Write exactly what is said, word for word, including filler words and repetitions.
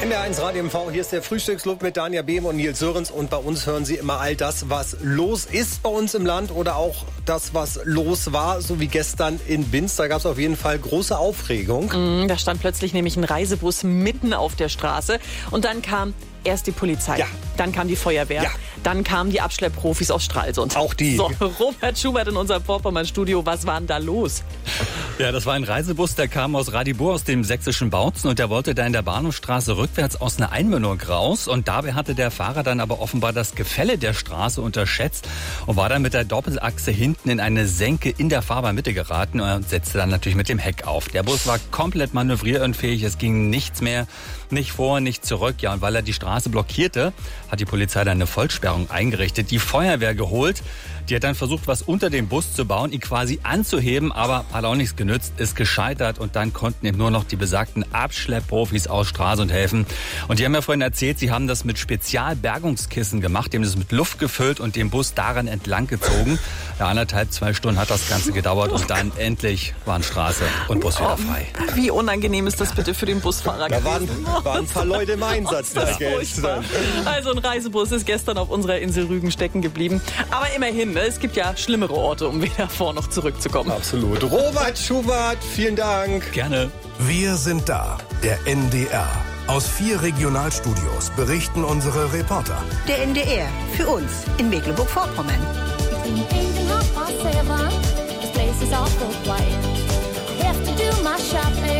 N D R eins Radio M V, hier ist der Frühstücksclub mit Dania Behm und Nils Sörens. Und bei uns hören Sie immer all das, was los ist bei uns im Land oder auch das, was los war, so wie gestern in Binz. Da gab es auf jeden Fall große Aufregung. Mm, da stand plötzlich nämlich ein Reisebus mitten auf der Straße und dann kam erst die Polizei, ja. dann kam die Feuerwehr, ja. dann kamen die Abschleppprofis aus Stralsund. Auch die. So, Robert Schubert in unserem Vorpommern-Studio, was war denn da los? Ja, das war ein Reisebus, der kam aus Radibor, aus dem sächsischen Bautzen, und der wollte da in der Bahnhofstraße rückwärts aus einer Einmündung raus. Und dabei hatte der Fahrer dann aber offenbar das Gefälle der Straße unterschätzt und war dann mit der Doppelachse hinten in eine Senke in der Fahrbahnmitte geraten und setzte dann natürlich mit dem Heck auf. Der Bus war komplett manövrierunfähig, es ging nichts mehr, nicht vor, nicht zurück. Ja, und weil er die Straße blockierte, hat die Polizei dann eine Vollsperrung eingerichtet, die Feuerwehr geholt. Die hat dann versucht, was unter dem Bus zu bauen, ihn quasi anzuheben, aber hat auch nichts genützt, ist gescheitert, und dann konnten eben nur noch die besagten Abschleppprofis aus Stralsund helfen. Und die haben ja vorhin erzählt, sie haben das mit Spezialbergungskissen gemacht, die haben das mit Luft gefüllt und den Bus daran entlang gezogen. Ja, anderthalb, zwei Stunden hat das Ganze gedauert und dann endlich waren Straße und Bus wieder frei. Wie unangenehm ist das bitte für den Busfahrer Da gewesen? waren, waren ein paar Leute im Einsatz. Das gestern. Also ein Reisebus ist gestern auf unserer Insel Rügen stecken geblieben. Aber immerhin, es gibt ja schlimmere Orte, um weder vor noch zurückzukommen. Absolut. Robert Schubert, vielen Dank. Gerne. Wir sind da, der N D R. Aus vier Regionalstudios berichten unsere Reporter. Der N D R, für uns in Mecklenburg-Vorpommern. Between eight and half past seven, this place is awful quiet.